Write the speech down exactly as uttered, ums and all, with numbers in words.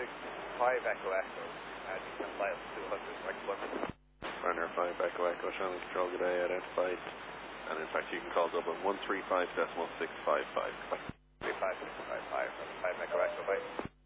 five Echo Echo, and you can fly up to two hundred like one. Runner five Echo Echo, Shannon Control, good day, identified. And in fact, you can call Dublin one three five decimal six five five. three five six five five, five Echo Echo, bye.